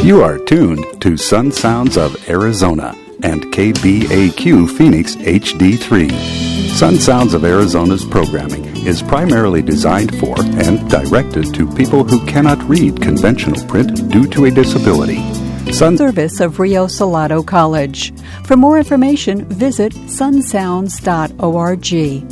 You are tuned to Sun Sounds of Arizona and KBAQ Phoenix HD3. Sun Sounds of Arizona's programming is primarily designed for and directed to people who cannot read conventional print due to a disability. Service of Rio Salado College. For more information, visit sunsounds.org.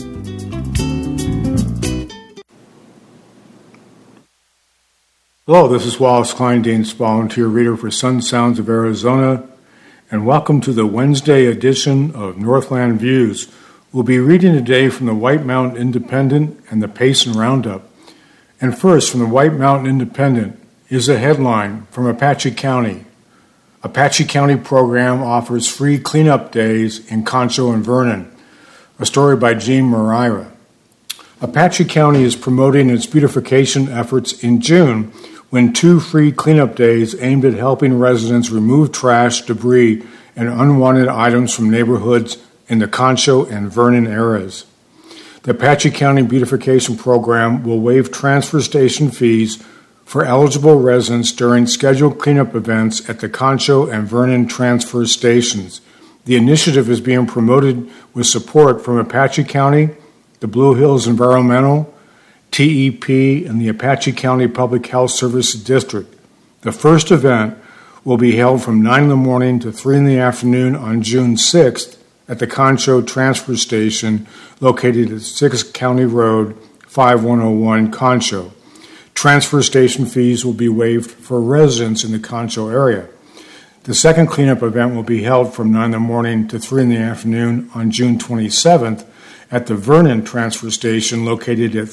Hello, this is Wallace Kleindienst, volunteer reader for Sun Sounds of Arizona, and welcome to the Wednesday edition of Northland Views. We'll be reading today from the White Mountain Independent and the Payson Roundup. And first, from the White Mountain Independent, is a headline from Apache County. Apache County program offers free cleanup days in Concho and Vernon. A story by Jean Moreira. Apache County is promoting its beautification efforts in June when 2 free cleanup days aimed at helping residents remove trash, debris, and unwanted items from neighborhoods in the Concho and Vernon areas. The Apache County Beautification Program will waive transfer station fees for eligible residents during scheduled cleanup events at the Concho and Vernon transfer stations. The initiative is being promoted with support from Apache County, the Blue Hills Environmental, TEP, and the Apache County Public Health Services District. The first event will be held from 9 in the morning to 3 in the afternoon on June 6th at the Concho Transfer Station located at 6th County Road, 5101 Concho. Transfer station fees will be waived for residents in the Concho area. The second cleanup event will be held from 9 in the morning to 3 in the afternoon on June 27th at the Vernon Transfer Station located at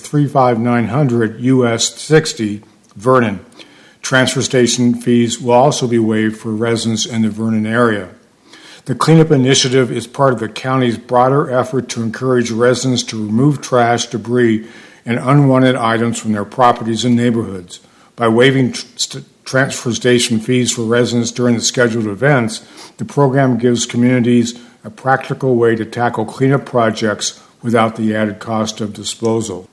35900 US 60, Vernon. Transfer station fees will also be waived for residents in the Vernon area. The cleanup initiative is part of the county's broader effort to encourage residents to remove trash, debris, and unwanted items from their properties and neighborhoods. By waiving transfer station fees for residents during the scheduled events, the program gives communities a practical way to tackle cleanup projects without the added cost of disposal.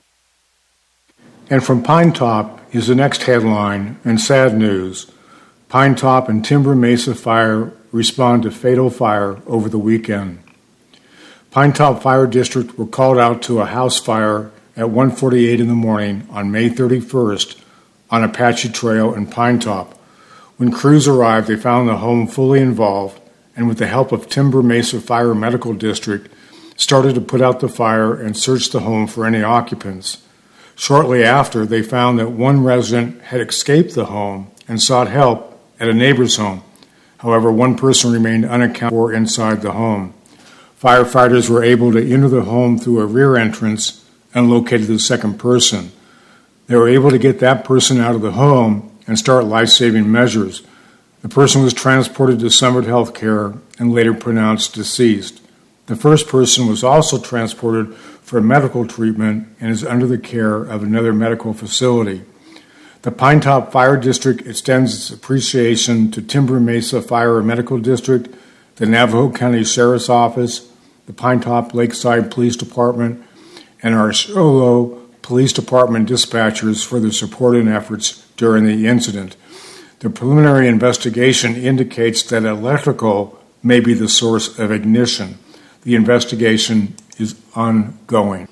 And from Pine Top is the next headline and sad news. Pine Top and Timber Mesa Fire respond to fatal fire over the weekend. Pine Top Fire District were called out to a house fire at 1:48 in the morning on May 31st on Apache Trail in Pine Top. When crews arrived, they found the home fully involved, and with the help of Timber Mesa Fire Medical District, started to put out the fire and search the home for any occupants. Shortly after, they found that one resident had escaped the home and sought help at a neighbor's home. However, one person remained unaccounted for inside the home. Firefighters were able to enter the home through a rear entrance and located the second person. They were able to get that person out of the home and start life-saving measures. The person was transported to Summit Health Care and later pronounced deceased. The first person was also transported for medical treatment and is under the care of another medical facility. The Pine Top Fire District extends its appreciation to Timber Mesa Fire and Medical District, the Navajo County Sheriff's Office, the Pine Top Lakeside Police Department, and our Show Low Police Department dispatchers for their support and efforts during the incident. The preliminary investigation indicates that electrical may be the source of ignition. The investigation is ongoing.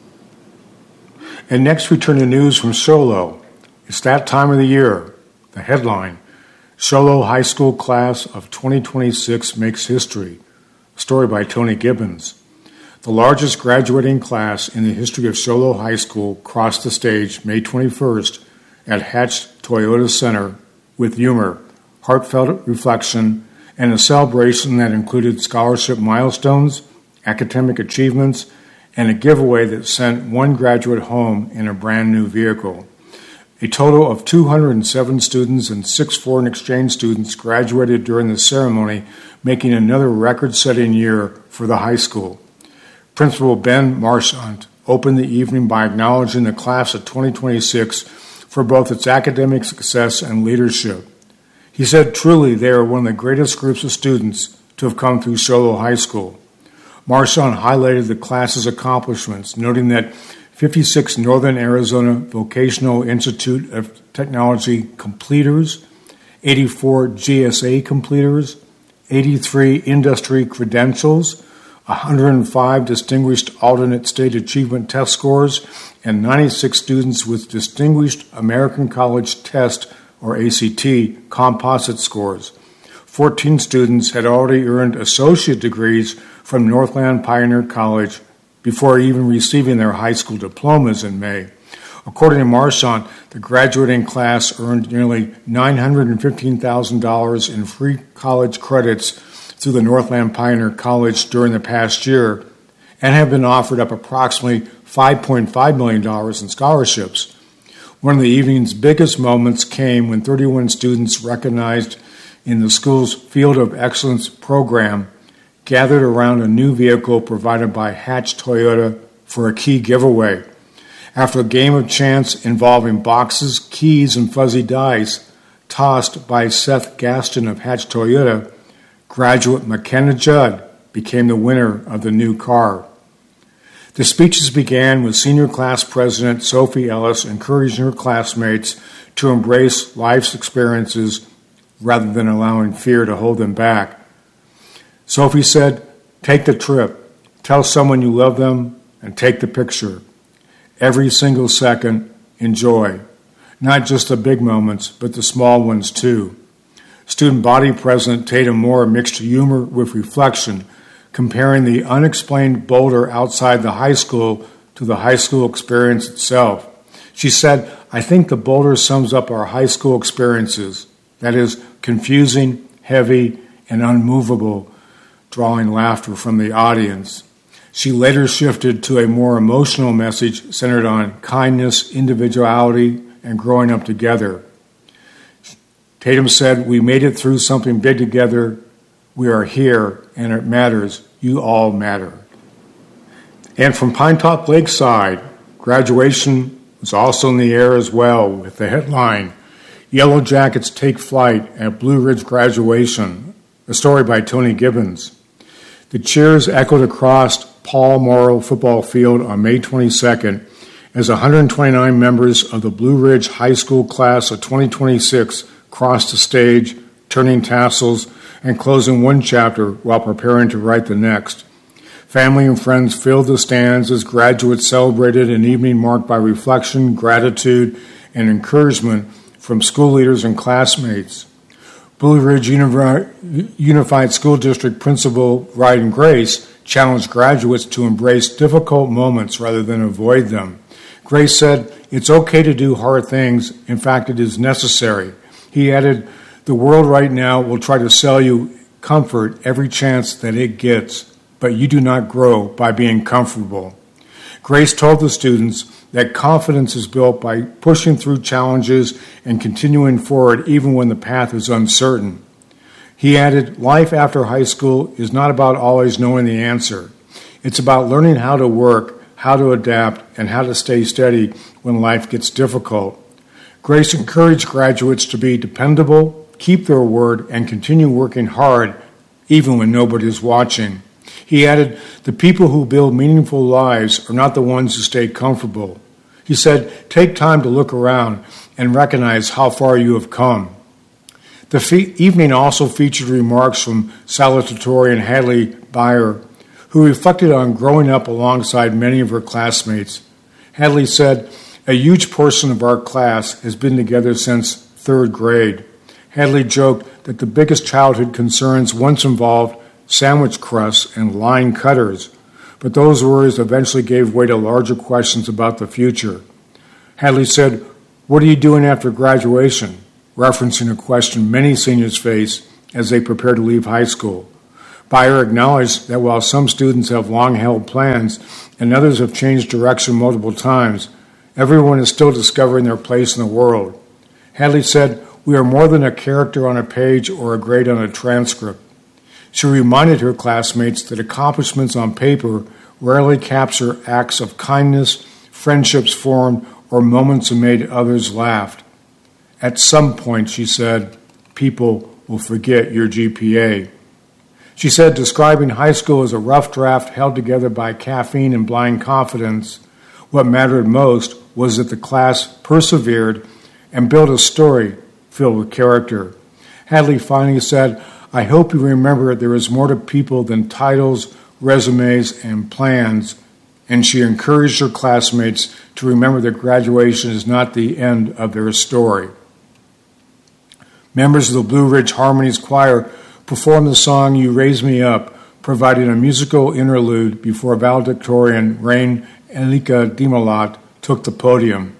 And next we turn to news from Show Low. It's that time of the year. The headline, Show Low High School Class of 2026 Makes History. A story by Tony Gibbons. The largest graduating class in the history of Show Low High School crossed the stage May 21st at Hatch Toyota Center with humor, heartfelt reflection, and a celebration that included scholarship milestones, academic achievements, and a giveaway that sent one graduate home in a brand new vehicle. A total of 207 students and 6 foreign exchange students graduated during the ceremony, making another record-setting year for the high school. Principal Ben Marchant opened the evening by acknowledging the class of 2026 for both its academic success and leadership. He said, "Truly, they are one of the greatest groups of students to have come through Show Low High School." Marchant highlighted the class's accomplishments, noting that 56 Northern Arizona Vocational Institute of Technology completers 84 GSA completers, 83 industry credentials, 105 distinguished alternate state achievement test scores, and 96 students with distinguished American College Test or ACT composite scores. 14 students had already earned associate degrees from Northland Pioneer College before even receiving their high school diplomas in May. According to Marchant, the graduating class earned nearly $915,000 in free college credits through the Northland Pioneer College during the past year and have been offered up approximately $5.5 million in scholarships. One of the evening's biggest moments came when 31 students recognized in the school's Field of Excellence program gathered around a new vehicle provided by Hatch Toyota for a key giveaway. After a game of chance involving boxes, keys, and fuzzy dice tossed by Seth Gaston of Hatch Toyota, graduate McKenna Judd became the winner of the new car. The speeches began with Senior Class President Sophie Ellis encouraging her classmates to embrace life's experiences rather than allowing fear to hold them back. Sophie said, "Take the trip, tell someone you love them, and take the picture. Every single second, enjoy. Not just the big moments, but the small ones too." Student body president Tatum Moore mixed humor with reflection, comparing the unexplained boulder outside the high school to the high school experience itself. She said, "I think the boulder sums up our high school experiences. That is, confusing, heavy, and unmovable," drawing laughter from the audience. She later shifted to a more emotional message centered on kindness, individuality, and growing up together. Tatum said, "We made it through something big together. We are here, and it matters. You all matter." And from Pinetop Lakeside, graduation was also in the air as well, with the headline, "Yellow Jackets Take Flight at Blue Ridge Graduation," a story by Tony Gibbons. The cheers echoed across Paul Morrow football field on May 22nd as 129 members of the Blue Ridge High School class of 2026 crossed the stage, turning tassels and closing one chapter while preparing to write the next. Family and friends filled the stands as graduates celebrated an evening marked by reflection, gratitude, and encouragement from school leaders and classmates. Blue Ridge Unified School District Principal Ryden Grace challenged graduates to embrace difficult moments rather than avoid them. Grace said, "It's okay to do hard things. In fact, it is necessary." He added, "The world right now will try to sell you comfort every chance that it gets, but you do not grow by being comfortable." Grace told the students that confidence is built by pushing through challenges and continuing forward even when the path is uncertain. He added, "Life after high school is not about always knowing the answer. It's about learning how to work, how to adapt, and how to stay steady when life gets difficult." Grace encouraged graduates to be dependable, keep their word, and continue working hard even when nobody is watching. He added, "The people who build meaningful lives are not the ones who stay comfortable." He said, "Take time to look around and recognize how far you have come." The evening also featured remarks from salutatorian Hadley Beyer, who reflected on growing up alongside many of her classmates. Hadley said, "A huge portion of our class has been together since third grade." Hadley joked that the biggest childhood concerns once involved sandwich crusts and line cutters, but those worries eventually gave way to larger questions about the future. Hadley said, "What are you doing after graduation?" referencing a question many seniors face as they prepare to leave high school. Beyer acknowledged that while some students have long-held plans and others have changed direction multiple times, everyone is still discovering their place in the world. Hadley said, "We are more than a character on a page or a grade on a transcript." She reminded her classmates that accomplishments on paper rarely capture acts of kindness, friendships formed, or moments that made others laugh. "At some point," she said, "people will forget your GPA." She said, describing high school as a rough draft held together by caffeine and blind confidence, what mattered most was that the class persevered and built a story filled with character. Hadley finally said, "I hope you remember there is more to people than titles, resumes, and plans," and she encouraged her classmates to remember that graduation is not the end of their story. Members of the Blue Ridge Harmonies Choir performed the song "You Raise Me Up," providing a musical interlude before valedictorian Rain Elika Dimalat took the podium.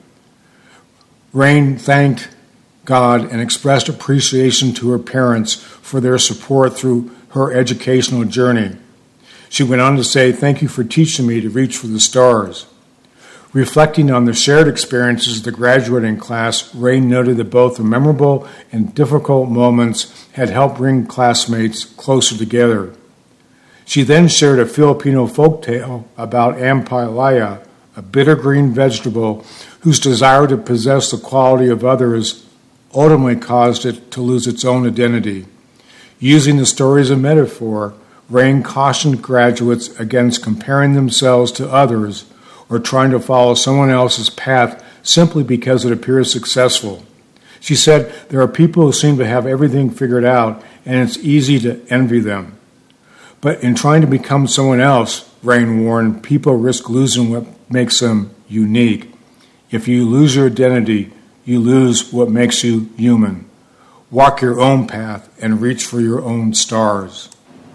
Rain thanked God and expressed appreciation to her parents for their support through her educational journey. She went on to say, "Thank you for teaching me to reach for the stars." Reflecting on the shared experiences of the graduating class, Rain noted that both the memorable and difficult moments had helped bring classmates closer together. She then shared a Filipino folktale about ampalaya, a bitter green vegetable whose desire to possess the quality of others ultimately caused it to lose its own identity. Using the story as a metaphor, Rain cautioned graduates against comparing themselves to others or trying to follow someone else's path simply because it appears successful. She said, "There are people who seem to have everything figured out, and it's easy to envy them. But in trying to become someone else," Rain warned, "people risk losing what makes them unique. If you lose your identity, you lose what makes you human. Walk your own path and reach for your own stars."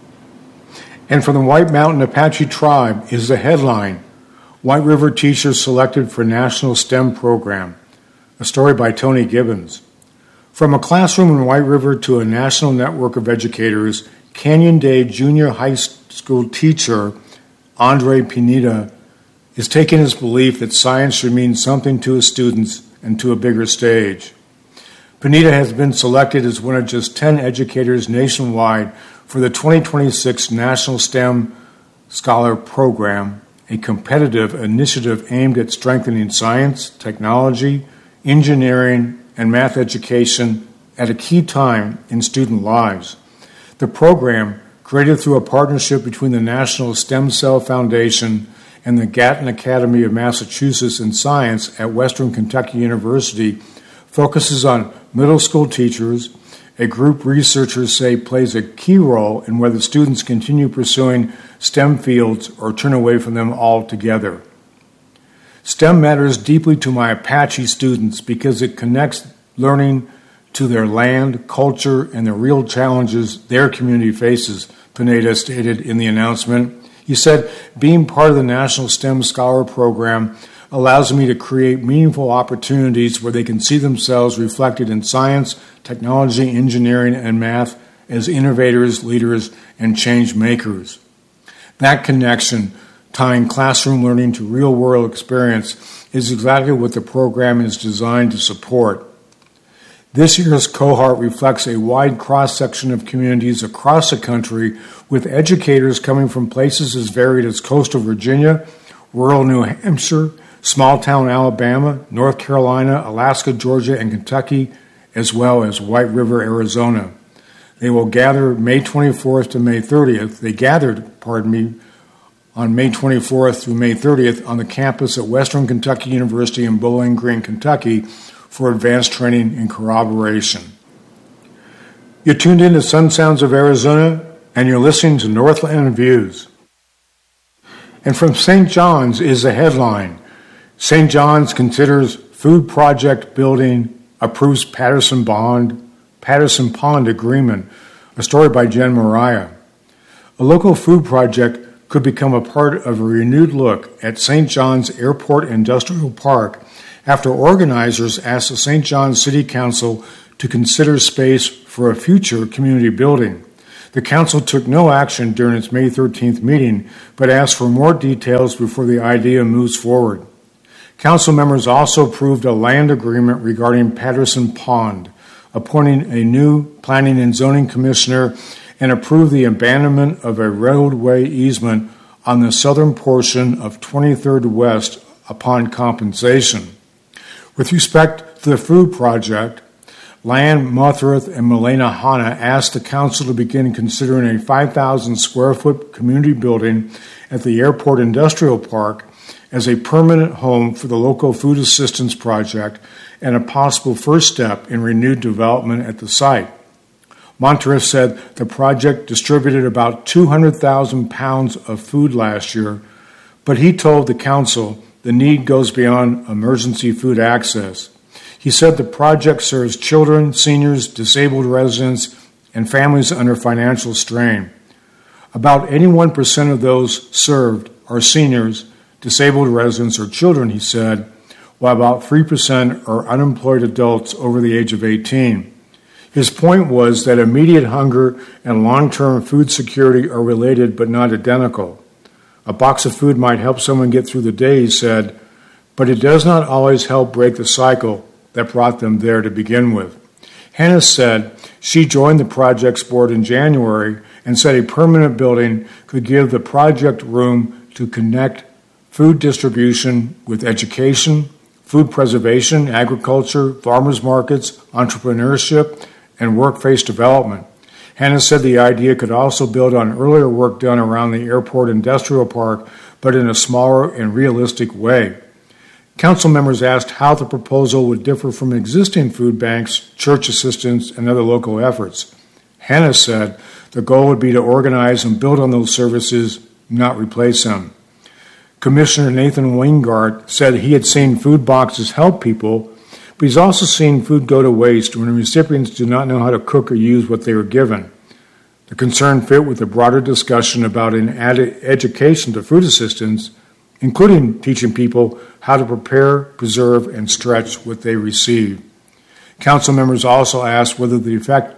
And from the White Mountain Apache Tribe is the headline, "White River Teachers Selected for National STEM Program," a story by Tony Gibbons. From a classroom in White River to a national network of educators, Canyon Day junior high school teacher Andre Pineda is taking his belief that science should mean something to his students and to a bigger stage. Pineda has been selected as one of just 10 educators nationwide for the 2026 National STEM Scholar Program, a competitive initiative aimed at strengthening science, technology, engineering, and math education at a key time in student lives. The program, created through a partnership between the National Stem Cell Foundation and the Gatton Academy of Massachusetts in Science at Western Kentucky University, focuses on middle school teachers. A group researchers say plays a key role in whether students continue pursuing STEM fields or turn away from them altogether. STEM matters deeply to my Apache students because it connects learning to their land, culture, and the real challenges their community faces, Pineda stated in the announcement. He said, "Being part of the National STEM Scholar Program allows me to create meaningful opportunities where they can see themselves reflected in science, technology, engineering, and math as innovators, leaders, and change makers." That connection, tying classroom learning to real-world experience, is exactly what the program is designed to support. This year's cohort reflects a wide cross-section of communities across the country, with educators coming from places as varied as coastal Virginia, rural New Hampshire, small-town Alabama, North Carolina, Alaska, Georgia, and Kentucky, as well as White River, Arizona. They will gather May 24th to May 30th. They gathered, on May 24th through May 30th on the campus at Western Kentucky University in Bowling Green, Kentucky, for advanced training and corroboration. You're tuned in to Sun Sounds of Arizona, and you're listening to Northland Views. And from St. John's is the headline, "St. John's considers food project building, approves Patterson Pond agreement," a story by Jen Mariah. A local food project could become a part of a renewed look at St. John's Airport Industrial Park after organizers asked the St. John's City Council to consider space for a future community building. The council took no action during its May 13th meeting, but asked for more details before the idea moves forward. Council members also approved a land agreement regarding Patterson Pond, appointing a new planning and zoning commissioner, and approved the abandonment of a roadway easement on the southern portion of 23rd West upon compensation. With respect to the food project, Lan Mothrath and Milena Hanna asked the council to begin considering a 5,000 square foot community building at the Airport Industrial Park as a permanent home for the local food assistance project and a possible first step in renewed development at the site. Monteris said the project distributed about 200,000 pounds of food last year, but he told the council the need goes beyond emergency food access. He said the project serves children, seniors, disabled residents, and families under financial strain. About 81% of those served are seniors, disabled residents, or children, he said, while about 3% are unemployed adults over the age of 18. His point was that immediate hunger and long-term food security are related but not identical. A box of food might help someone get through the day, he said, but it does not always help break the cycle that brought them there to begin with. Hannah said she joined the project's board in January and said a permanent building could give the project room to connect food distribution with education, food preservation, agriculture, farmers markets, entrepreneurship, and workplace development. Hannah said the idea could also build on earlier work done around the airport industrial park, but in a smaller and realistic way. Council members asked how the proposal would differ from existing food banks, church assistance, and other local efforts. Hannah said the goal would be to organize and build on those services, not replace them. Commissioner Nathan Weingart said he had seen food boxes help people, but he's also seen food go to waste when recipients do not know how to cook or use what they were given. The concern fit with the broader discussion about an added education to food assistance, including teaching people how to prepare, preserve, and stretch what they receive. Council members also asked whether the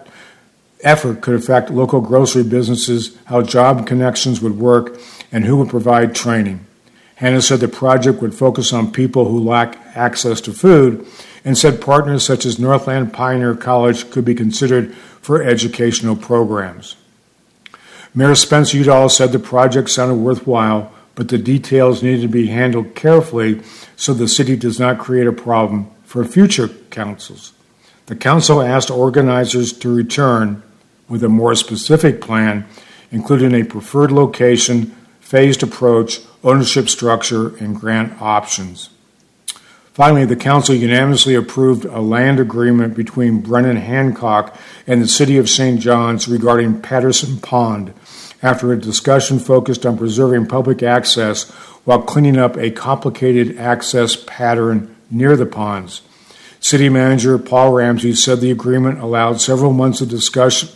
effort could affect local grocery businesses, how job connections would work, and who would provide training. Hannah said the project would focus on people who lack access to food and said partners such as Northland Pioneer College could be considered for educational programs. Mayor Spencer Udall said the project sounded worthwhile, but the details needed to be handled carefully so the city does not create a problem for future councils. The council asked organizers to return with a more specific plan, including a preferred location, phased approach, ownership structure, and grant options. Finally, the council unanimously approved a land agreement between Brennan Hancock and the City of St. John's regarding Patterson Pond after a discussion focused on preserving public access while cleaning up a complicated access pattern near the ponds. City Manager Paul Ramsey said the agreement followed several months of discussion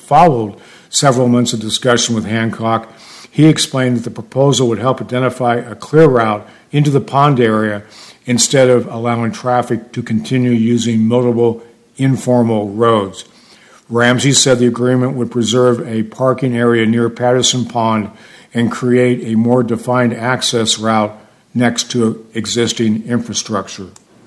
with Hancock. He explained that the proposal would help identify a clear route into the pond area instead of allowing traffic to continue using multiple informal roads. Ramsey said the agreement would preserve a parking area near Patterson Pond and create a more defined access route next to existing infrastructure.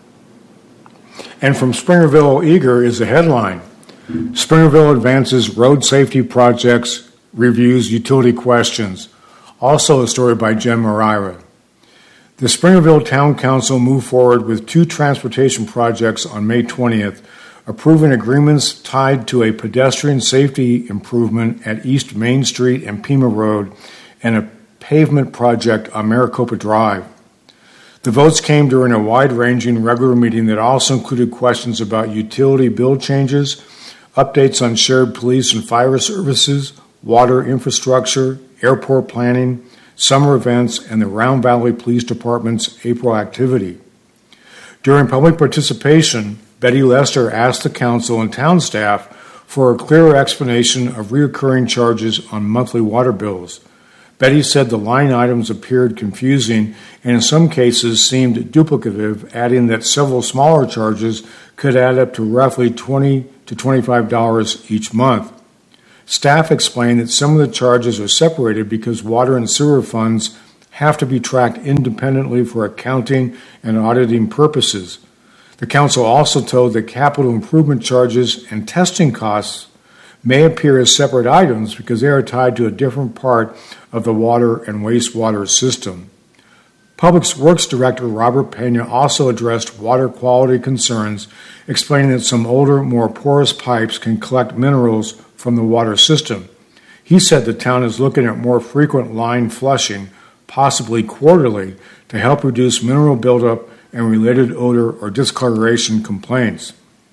And from Springerville Eager is a headline. Springerville advances road safety projects, reviews utility questions. Also a story by Jen Moreira. The Springerville Town Council moved forward with 2 transportation projects on May 20th, approving agreements tied to a pedestrian safety improvement at East Main Street and Pima Road and a pavement project on Maricopa Drive. The votes came during a wide-ranging regular meeting that also included questions about utility bill changes, updates on shared police and fire services, water infrastructure, airport planning, summer events, and the Round Valley Police Department's April activity. During public participation, Betty Lester asked the council and town staff for a clearer explanation of recurring charges on monthly water bills. Betty said the line items appeared confusing and in some cases seemed duplicative, adding that several smaller charges could add up to roughly $20 to $25 each month. Staff explained that some of the charges are separated because water and sewer funds have to be tracked independently for accounting and auditing purposes. The council also told that capital improvement charges and testing costs may appear as separate items because they are tied to a different part of the water and wastewater system. Public Works Director Robert Pena also addressed water quality concerns, explaining that some older, more porous pipes can collect minerals from the water system. He said the town is looking at more frequent line flushing, possibly quarterly, to help reduce mineral buildup and related odor or discoloration complaints.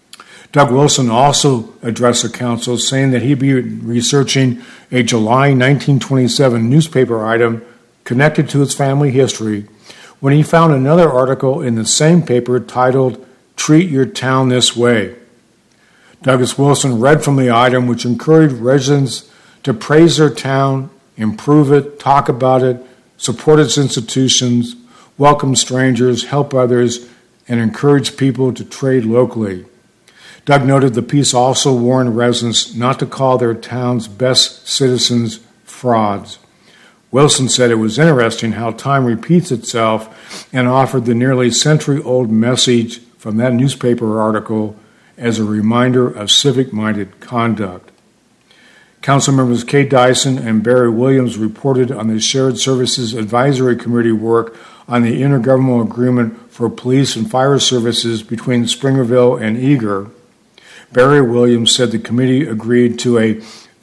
Doug Wilson also addressed the council, saying that he'd be researching a July 1927 newspaper item connected to his family history when he found another article in the same paper titled, "Treat Your Town This Way." Douglas Wilson read from the item, which encouraged residents to praise their town, improve it, talk about it, support its institutions, welcome strangers, help others, and encourage people to trade locally. Doug noted the piece also warned residents not to call their town's best citizens frauds. Wilson said it was interesting how time repeats itself and offered the nearly century-old message from that newspaper article as a reminder of civic-minded conduct. Council members Kay Dyson and Barry Williams reported on the Shared Services Advisory Committee work on the intergovernmental agreement for police and fire services between Springerville and Eager. Barry Williams said the committee agreed to a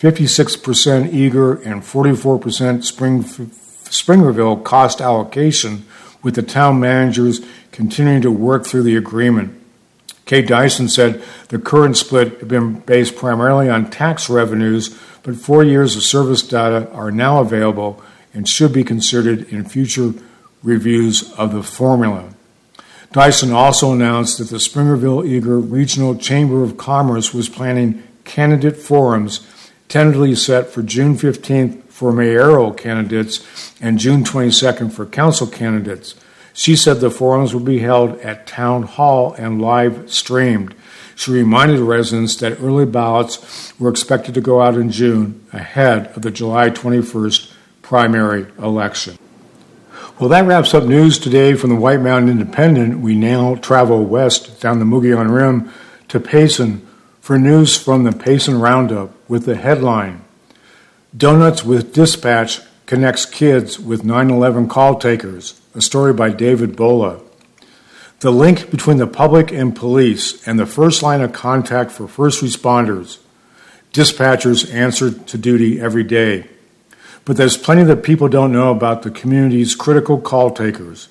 56% Eager and 44% Springerville cost allocation, with the town managers continuing to work through the agreement. Kay Dyson said the current split had been based primarily on tax revenues, but 4 years of service data are now available and should be considered in future reviews of the formula. Dyson also announced that the Springerville-Eager Regional Chamber of Commerce was planning candidate forums tentatively set for June 15th for mayoral candidates and June 22nd for council candidates. She said the forums would be held at Town Hall and live streamed. She reminded residents that early ballots were expected to go out in June ahead of the July 21st primary election. Well, that wraps up news today from the White Mountain Independent. We now travel west down the Mogollon Rim to Payson for news from the Payson Roundup with the headline, "Donuts with Dispatch Connects Kids with 9/11 Call Takers," a story by David Bola. The link between the public and police and the first line of contact for first responders. Dispatchers answer to duty every day. But there's plenty that people don't know about the community's critical call takers.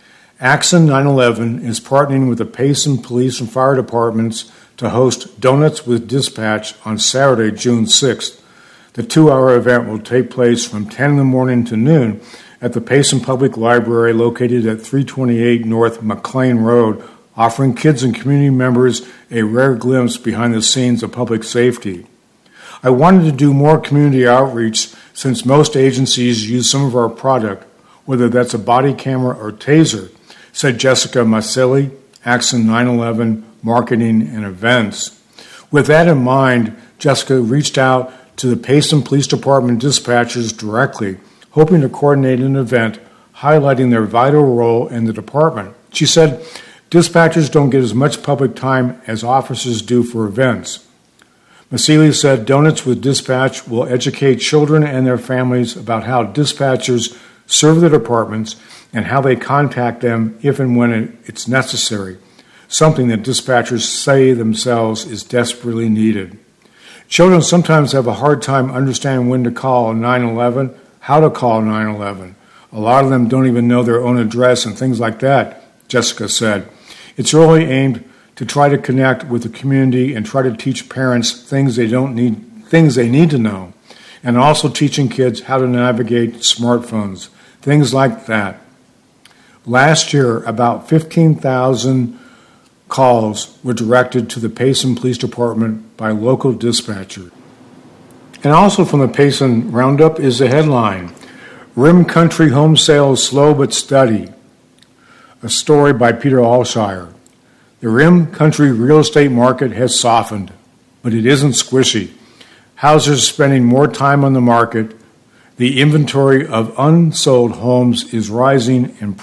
Axon 911 is partnering with the Payson Police and Fire Departments to host Donuts with Dispatch on Saturday, June 6th. The 2-hour event will take place from 10 in the morning to noon at the Payson Public Library located at 328 North McLean Road, offering kids and community members a rare glimpse behind the scenes of public safety. I wanted to do more community outreach since most agencies use some of our product, whether that's a body camera or taser, said Jessica Maselli, Axon 911 Marketing and Events. With that in mind, Jessica reached out to the Payson Police Department dispatchers directly, hoping to coordinate an event highlighting their vital role in the department. She said, "Dispatchers don't get as much public time as officers do for events." Maselli said Donuts with Dispatch will educate children and their families about how dispatchers serve the departments and how they contact them if and when it's necessary, something that dispatchers say themselves is desperately needed. Children sometimes have a hard time understanding when to call 911, how to call 911. A lot of them don't even know their own address and things like that, Jessica said. It's really aimed to try to connect with the community and try to teach parents things they need to know, and also teaching kids how to navigate smartphones, things like that. Last year, about 15,000 calls were directed to the Payson Police Department by local dispatchers. And also from the Payson Roundup is the headline, "Rim Country Home Sales Slow But Steady," a story by Peter Alshire. The Rim Country real estate market has softened, but it isn't squishy. Houses are spending more time on the market. The inventory of unsold homes is rising, and